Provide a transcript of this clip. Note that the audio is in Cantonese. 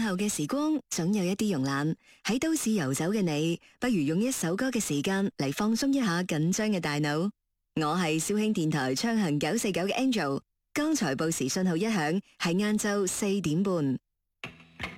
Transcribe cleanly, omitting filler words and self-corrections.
後嘅時光總有一啲慵懶，喺都市遊走嘅你，不如用一首歌嘅時間嚟放鬆一下緊張嘅大腦。我係小興電台暢行949嘅 Angel，剛才報時信號一響，係晏晝4點半。